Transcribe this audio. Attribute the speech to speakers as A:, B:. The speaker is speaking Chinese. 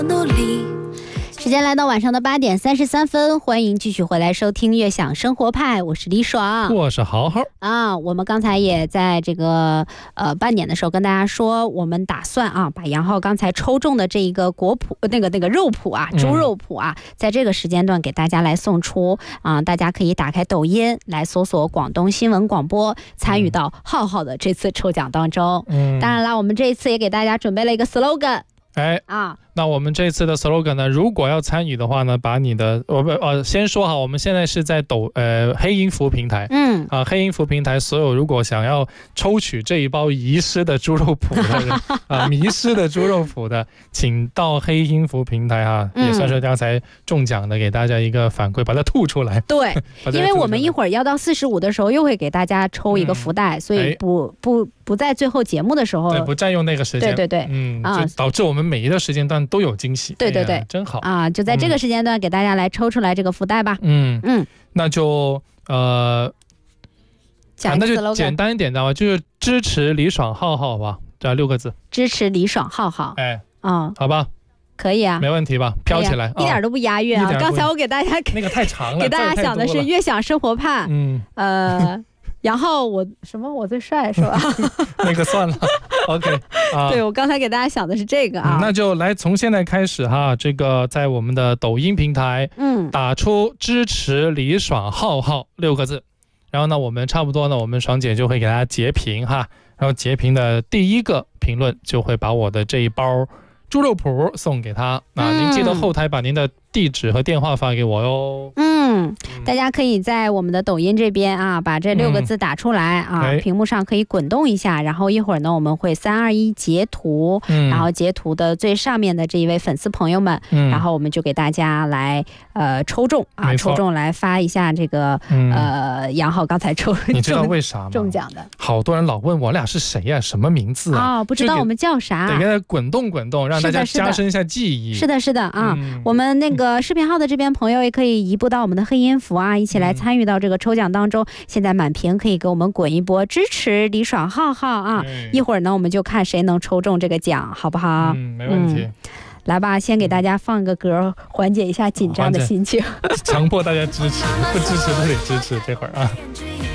A: 时间来到晚上的8点33分，欢迎继续回来收听悦享生活派，我是李爽，
B: 我是豪豪
A: 啊。我们刚才也在这个半点的时候跟大家说，我们打算啊把杨浩刚才抽中的这一个果脯那个肉脯啊，猪肉脯啊，在这个时间段给大家来送出啊，大家可以打开抖音来搜索广东新闻广播，参与到浩浩的这次抽奖当中。当然了，我们这一次也给大家准备了一个 slogan。那
B: 我们这次的 slogan 呢，如果要参与的话呢，把你的先说好，我们现在是在黑音符平台，黑音符平台所有如果想要抽取这一包遗失的猪肉脯的人迷失的猪肉脯的，请到黑音符平台也算是刚才中奖的给大家一个反馈，把它吐出来。
A: 对，因为我们一会儿要到45的时候又会给大家抽一个福袋，所以不在最后节目的时候，
B: 对，不占用那个时间，
A: 对，
B: 就导致我们每一个时间段都有惊喜。
A: 对，
B: 真好
A: 啊！就在这个时间段给大家来抽出来这个福袋吧。
B: 那就那就简单一点的吧，就是支持李爽浩浩吧，这6个字，支持李爽浩浩。好吧，可以啊，没问题吧？飘起来，一点都不押韵啊！刚才我给大家那个太长了，给大家想的是悦享生活派，然后我最帅是吧？那个算了，OK 对，我刚才给大家想的是这个啊。那就来从现在开始这个在我们的抖音平台，打出支持李爽浩浩6个字，然后呢，我们差不多呢，我们爽姐就会给大家截屏然后截屏的第一个评论就会把我的这一包猪肉脯送给他。您记得后台把您的地址和电话发给我哟。大家可以在我们的抖音这边把这6个字打出来屏幕上可以滚动一下，然后一会儿呢我们会3、2、1截图，然后截图的最上面的这一位粉丝朋友们，然后我们就给大家来抽中抽中来发一下这个杨浩刚才你知道为啥吗？中奖的好多人老问我俩是谁呀，什么名字不知道我们叫啥，得给他滚动滚动，让大家加深一下记忆。是的我们那个视频号的这边朋友也可以移步到我们的黑音符一起来参与到这个抽奖当中。现在满屏可以给我们滚一波支持李爽浩浩一会儿呢我们就看谁能抽中这个奖，好不好？没问题。来吧，先给大家放个歌，缓解一下紧张的心情，强迫大家支持，不支持都得支持这会儿